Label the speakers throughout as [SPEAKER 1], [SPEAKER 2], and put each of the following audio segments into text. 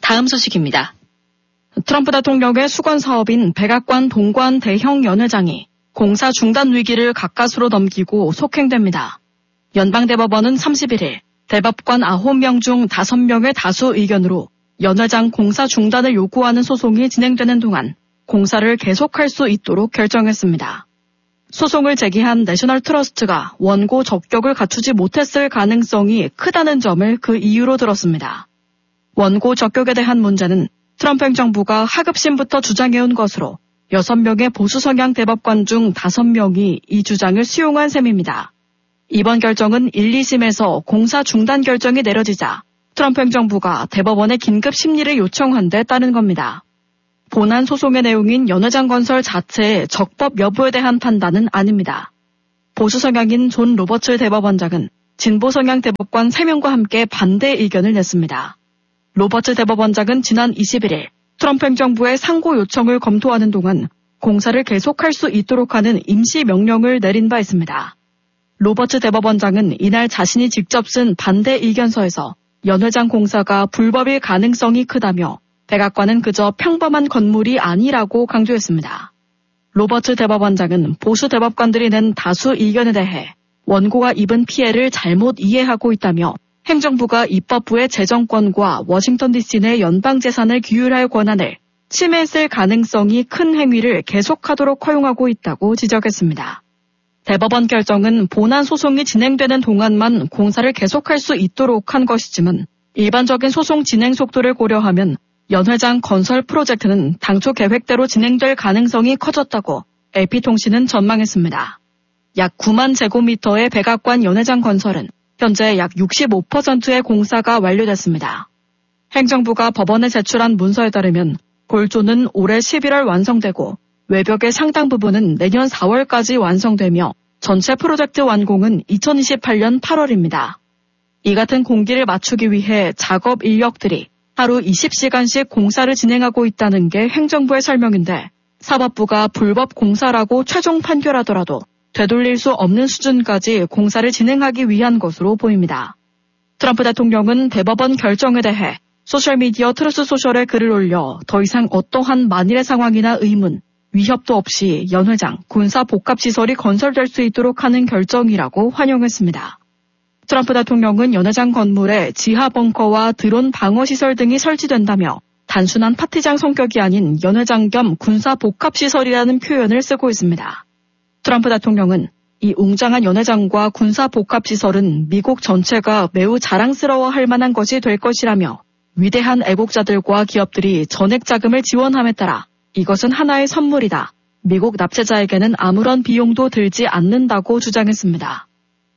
[SPEAKER 1] 다음 소식입니다.
[SPEAKER 2] 트럼프 대통령의 수건 사업인 백악관 동관 대형 연회장이 공사 중단 위기를 가까스로 넘기고 속행됩니다. 연방대법원은 31일 대법관 9명 중 5명의 다수 의견으로 연회장 공사 중단을 요구하는 소송이 진행되는 동안 공사를 계속할 수 있도록 결정했습니다. 소송을 제기한 내셔널 트러스트가 원고 적격을 갖추지 못했을 가능성이 크다는 점을 그 이유로 들었습니다. 원고 적격에 대한 문제는 트럼프 행정부가 하급심부터 주장해온 것으로 6명의 보수 성향 대법관 중 5명이 이 주장을 수용한 셈입니다. 이번 결정은 1, 2심에서 공사 중단 결정이 내려지자 트럼프 행정부가 대법원에 긴급 심리를 요청한 데 따른 겁니다. 본안 소송의 내용인 연회장 건설 자체의 적법 여부에 대한 판단은 아닙니다. 보수 성향인 존 로버츠 대법원장은 진보 성향 대법관 3명과 함께 반대 의견을 냈습니다. 로버츠 대법원장은 지난 21일 트럼프 행정부의 상고 요청을 검토하는 동안 공사를 계속할 수 있도록 하는 임시 명령을 내린 바 있습니다. 로버츠 대법원장은 이날 자신이 직접 쓴 반대 의견서에서 연회장 공사가 불법일 가능성이 크다며 백악관은 그저 평범한 건물이 아니라고 강조했습니다. 로버츠 대법원장은 보수 대법관들이 낸 다수 의견에 대해 원고가 입은 피해를 잘못 이해하고 있다며 행정부가 입법부의 재정권과 워싱턴 DC 내 연방재산을 규율할 권한을 침해했을 가능성이 큰 행위를 계속하도록 허용하고 있다고 지적했습니다. 대법원 결정은 본안 소송이 진행되는 동안만 공사를 계속할 수 있도록 한 것이지만 일반적인 소송 진행 속도를 고려하면 연회장 건설 프로젝트는 당초 계획대로 진행될 가능성이 커졌다고 AP통신은 전망했습니다. 약 9만 제곱미터의 백악관 연회장 건설은 현재 약 65%의 공사가 완료됐습니다. 행정부가 법원에 제출한 문서에 따르면 골조는 올해 11월 완성되고 외벽의 상당 부분은 내년 4월까지 완성되며 전체 프로젝트 완공은 2028년 8월입니다. 이 같은 공기를 맞추기 위해 작업 인력들이 하루 20시간씩 공사를 진행하고 있다는 게 행정부의 설명인데 사법부가 불법 공사라고 최종 판결하더라도 되돌릴 수 없는 수준까지 공사를 진행하기 위한 것으로 보입니다. 트럼프 대통령은 대법원 결정에 대해 소셜미디어 트루스 소셜에 글을 올려 더 이상 어떠한 만일의 상황이나 의문, 위협도 없이 연회장, 군사복합시설이 건설될 수 있도록 하는 결정이라고 환영했습니다. 트럼프 대통령은 연회장 건물에 지하 벙커와 드론 방어시설 등이 설치된다며 단순한 파티장 성격이 아닌 연회장 겸 군사복합시설이라는 표현을 쓰고 있습니다. 트럼프 대통령은 이 웅장한 연회장과 군사복합시설은 미국 전체가 매우 자랑스러워할 만한 것이 될 것이라며 위대한 애국자들과 기업들이 전액 자금을 지원함에 따라 이것은 하나의 선물이다. 미국 납세자에게는 아무런 비용도 들지 않는다고 주장했습니다.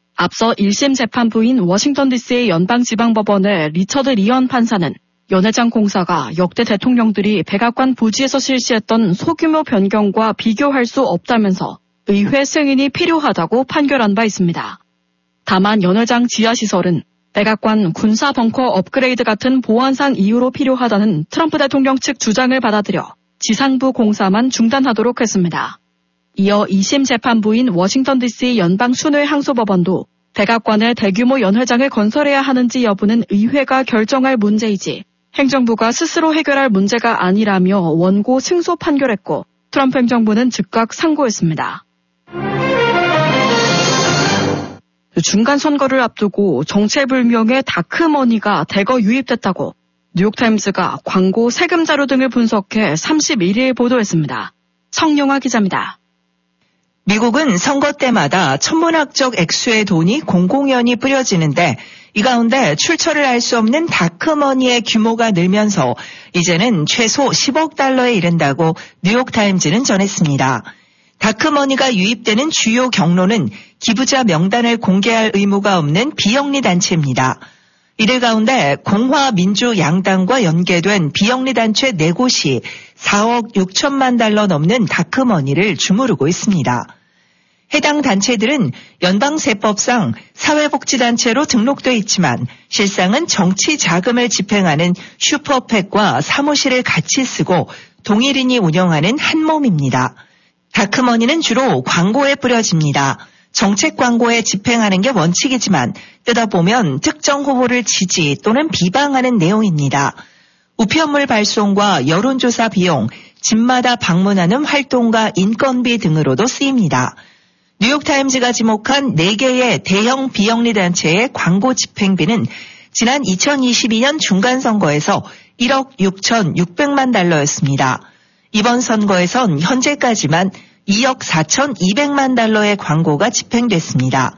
[SPEAKER 2] 앞서 1심 재판부인 워싱턴 DC의 연방지방법원의 리처드 리언 판사는 연회장 공사가 역대 대통령들이 백악관 부지에서 실시했던 소규모 변경과 비교할 수 없다면서 의회 승인이 필요하다고 판결한 바 있습니다. 다만 연회장 지하시설은 백악관 군사 벙커 업그레이드 같은 보안상 이유로 필요하다는 트럼프 대통령 측 주장을 받아들여 지상부 공사만 중단하도록 했습니다. 이어 2심 재판부인 워싱턴 DC 연방순회 항소법원도 백악관에 대규모 연회장을 건설해야 하는지 여부는 의회가 결정할 문제이지 행정부가 스스로 해결할 문제가 아니라며 원고 승소 판결했고 트럼프 행정부는 즉각 상고했습니다. 중간 선거를 앞두고 정체불명의 다크머니가 대거 유입됐다고 뉴욕타임스가 광고 세금 자료 등을 분석해 31일 보도했습니다. 성용화 기자입니다.
[SPEAKER 3] 미국은 선거 때마다 천문학적 액수의 돈이 공공연히 뿌려지는데 이 가운데 출처를 알 수 없는 다크머니의 규모가 늘면서 이제는 최소 10억 달러에 이른다고 뉴욕타임즈는 전했습니다. 다크머니가 유입되는 주요 경로는 기부자 명단을 공개할 의무가 없는 비영리 단체입니다. 이들 가운데 공화민주양당과 연계된 비영리 단체 4곳이 4억 6천만 달러 넘는 다크머니를 주무르고 있습니다. 해당 단체들은 연방세법상 사회복지단체로 등록돼 있지만 실상은 정치 자금을 집행하는 슈퍼팩과 사무실을 같이 쓰고 동일인이 운영하는 한 몸입니다. 다크머니는 주로 광고에 뿌려집니다. 정책 광고에 집행하는 게 원칙이지만 뜯어보면 특정 후보를 지지 또는 비방하는 내용입니다. 우편물 발송과 여론조사 비용, 집마다 방문하는 활동가 인건비 등으로도 쓰입니다. 뉴욕타임즈가 지목한 4개의 대형 비영리단체의 광고 집행비는 지난 2022년 중간선거에서 1억 6,600만 달러였습니다. 이번 선거에선 현재까지만 2억 4,200만 달러의 광고가 집행됐습니다.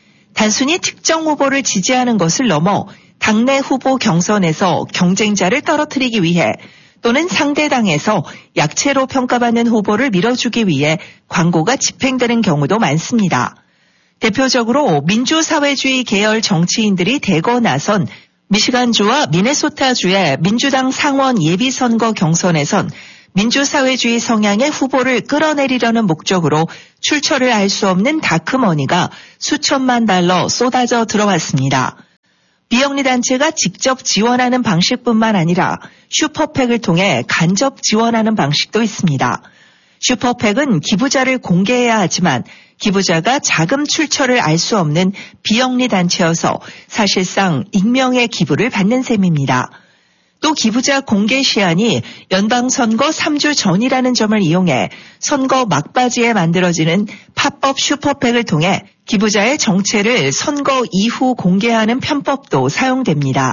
[SPEAKER 3] 단순히 특정 후보를 지지하는 것을 넘어 당내 후보 경선에서 경쟁자를 떨어뜨리기 위해 또는 상대당에서 약체로 평가받는 후보를 밀어주기 위해 광고가 집행되는 경우도 많습니다. 대표적으로 민주사회주의 계열 정치인들이 대거 나선 미시간주와 미네소타주의 민주당 상원 예비선거 경선에선 민주사회주의 성향의 후보를 끌어내리려는 목적으로 출처를 알 수 없는 다크머니가 수천만 달러 쏟아져 들어왔습니다. 비영리단체가 직접 지원하는 방식뿐만 아니라 슈퍼팩을 통해 간접 지원하는 방식도 있습니다. 슈퍼팩은 기부자를 공개해야 하지만 기부자가 자금 출처를 알 수 없는 비영리단체여서 사실상 익명의 기부를 받는 셈입니다. 또 기부자 공개 시한이 연방선거 3주 전이라는 점을 이용해 선거 막바지에 만들어지는 팝업 슈퍼팩을 통해 기부자의 정체를 선거 이후 공개하는 편법도 사용됩니다.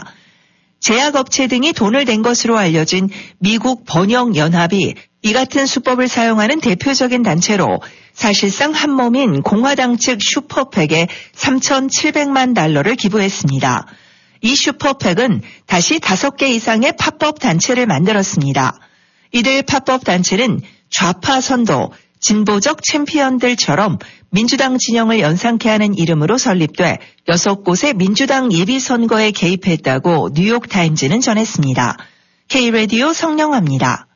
[SPEAKER 3] 제약업체 등이 돈을 낸 것으로 알려진 미국 번영연합이 이 같은 수법을 사용하는 대표적인 단체로 사실상 한몸인 공화당 측 슈퍼팩에 3,700만 달러를 기부했습니다. 이 슈퍼팩은 다시 5개 이상의 팝업 단체를 만들었습니다. 이들 팝업 단체는 좌파 선도, 진보적 챔피언들처럼 민주당 진영을 연상케 하는 이름으로 설립돼 6곳의 민주당 예비선거에 개입했다고 뉴욕타임즈는 전했습니다. K라디오 성령아입니다.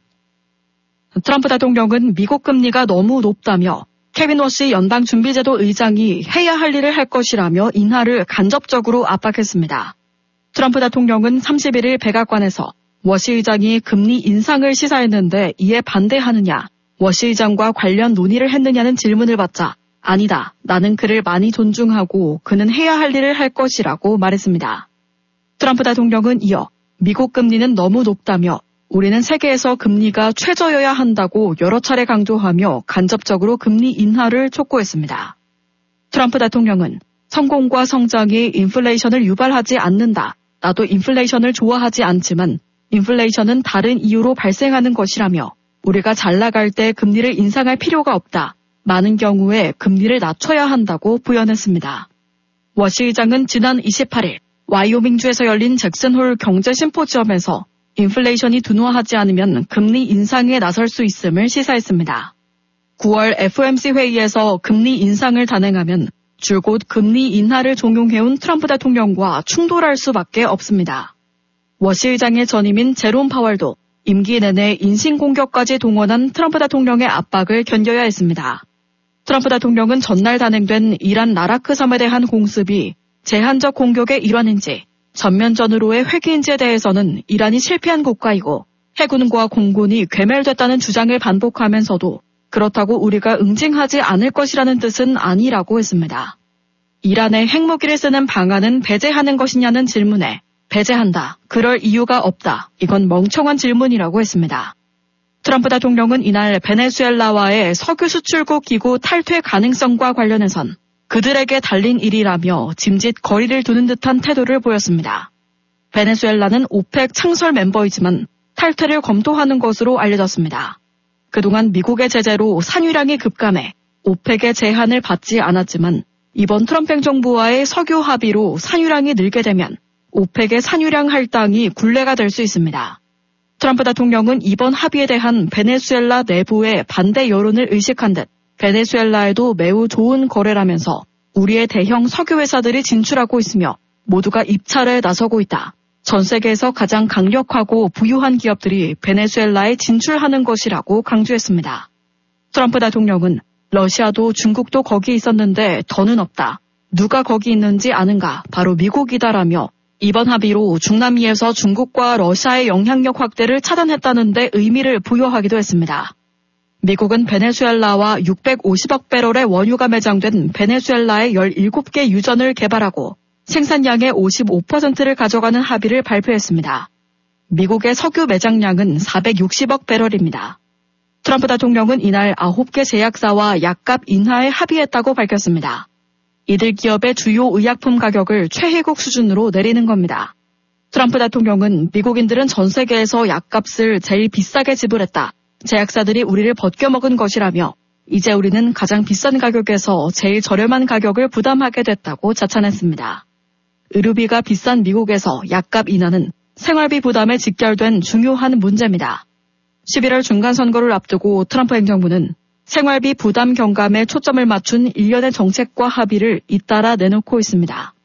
[SPEAKER 2] 트럼프 대통령은 미국 금리가 너무 높다며 케빈 워시 연방준비제도 의장이 해야 할 일을 할 것이라며 인하를 간접적으로 압박했습니다. 트럼프 대통령은 31일 백악관에서 워시 의장이 금리 인상을 시사했는데 이에 반대하느냐, 워시 의장과 관련 논의를 했느냐는 질문을 받자 아니다, 나는 그를 많이 존중하고 그는 해야 할 일을 할 것이라고 말했습니다. 트럼프 대통령은 이어 미국 금리는 너무 높다며 우리는 세계에서 금리가 최저여야 한다고 여러 차례 강조하며 간접적으로 금리 인하를 촉구했습니다. 트럼프 대통령은 성공과 성장이 인플레이션을 유발하지 않는다. 나도 인플레이션을 좋아하지 않지만 인플레이션은 다른 이유로 발생하는 것이라며 우리가 잘 나갈 때 금리를 인상할 필요가 없다. 많은 경우에 금리를 낮춰야 한다고 부연했습니다. 워시 의장은 지난 28일 와이오밍주에서 열린 잭슨홀 경제심포지엄에서 인플레이션이 둔화하지 않으면 금리 인상에 나설 수 있음을 시사했습니다. 9월 FOMC 회의에서 금리 인상을 단행하면 줄곧 금리 인하를 종용해온 트럼프 대통령과 충돌할 수밖에 없습니다. 워시 의장의 전임인 제롬 파월도 임기 내내 인신공격까지 동원한 트럼프 대통령의 압박을 견뎌야 했습니다. 트럼프 대통령은 전날 단행된 이란 라라크 섬에 대한 공습이 제한적 공격의 일환인지 전면전으로의 회귀인지에 대해서는 이란이 실패한 국가이고 해군과 공군이 괴멸됐다는 주장을 반복하면서도 그렇다고 우리가 응징하지 않을 것이라는 뜻은 아니라고 했습니다. 이란의 핵무기를 쓰는 방안은 배제하는 것이냐는 질문에 배제한다. 그럴 이유가 없다. 이건 멍청한 질문이라고 했습니다. 트럼프 대통령은 이날 베네수엘라와의 석유 수출국 기구 탈퇴 가능성과 관련해선 그들에게 달린 일이라며 짐짓 거리를 두는 듯한 태도를 보였습니다. 베네수엘라는 오펙 창설 멤버이지만 탈퇴를 검토하는 것으로 알려졌습니다. 그동안 미국의 제재로 산유량이 급감해 오펙의 제한을 받지 않았지만 이번 트럼프 행정부와의 석유 합의로 산유량이 늘게 되면 오펙의 산유량 할당이 굴레가 될 수 있습니다. 트럼프 대통령은 이번 합의에 대한 베네수엘라 내부의 반대 여론을 의식한 듯 베네수엘라에도 매우 좋은 거래라면서 우리의 대형 석유 회사들이 진출하고 있으며 모두가 입찰에 나서고 있다. 전 세계에서 가장 강력하고 부유한 기업들이 베네수엘라에 진출하는 것이라고 강조했습니다. 트럼프 대통령은 러시아도 중국도 거기 있었는데 더는 없다. 누가 거기 있는지 아는가? 바로 미국이다라며 이번 합의로 중남미에서 중국과 러시아의 영향력 확대를 차단했다는 데 의미를 부여하기도 했습니다. 미국은 베네수엘라와 650억 배럴의 원유가 매장된 베네수엘라의 17개 유전을 개발하고 생산량의 55%를 가져가는 합의를 발표했습니다. 미국의 석유 매장량은 460억 배럴입니다. 트럼프 대통령은 이날 9개 제약사와 약값 인하에 합의했다고 밝혔습니다. 이들 기업의 주요 의약품 가격을 최혜국 수준으로 내리는 겁니다. 트럼프 대통령은 미국인들은 전 세계에서 약값을 제일 비싸게 지불했다. 제약사들이 우리를 벗겨먹은 것이라며 이제 우리는 가장 비싼 가격에서 제일 저렴한 가격을 부담하게 됐다고 자찬했습니다. 의료비가 비싼 미국에서 약값 인하는 생활비 부담에 직결된 중요한 문제입니다. 11월 중간선거를 앞두고 트럼프 행정부는 생활비 부담 경감에 초점을 맞춘 일련의 정책과 합의를 잇따라 내놓고 있습니다.